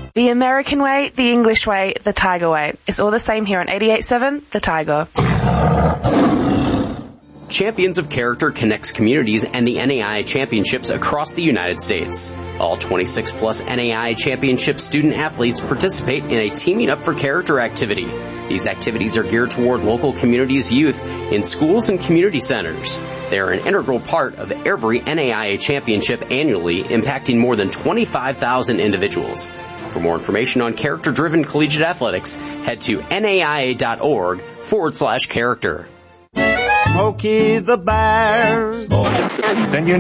The American way, the English way, the Tiger way. It's all the same here on 88.7 The Tiger. Champions of Character connects communities and the NAIA Championships across the United States. All 26-plus NAIA Championship student athletes participate in a Teaming Up for Character activity. These activities are geared toward local communities' youth in schools and community centers. They are an integral part of every NAIA Championship annually, impacting more than 25,000 individuals. For more information on character-driven collegiate athletics, head to naia.org/character. Smokey the Bear. Then you